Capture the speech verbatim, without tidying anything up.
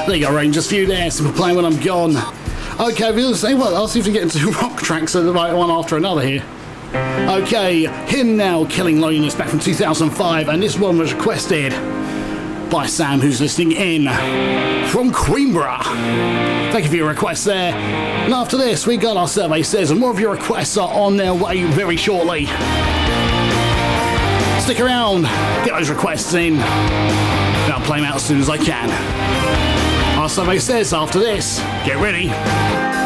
There you go, Rangers. Few there, so we're playing when I'm gone. Okay, we'll say what? I'll see if we can get into rock tracks at the right one after another here. Okay, Him Now, Killing Loneliness, back from two thousand five, and this one was requested by Sam, who's listening in from Queenborough. Thank you for your requests there. And after this, we got our survey says, and more of your requests are on their way very shortly. Stick around, get those requests in, and I'll play them out as soon as I can. Our survey says after this, get ready.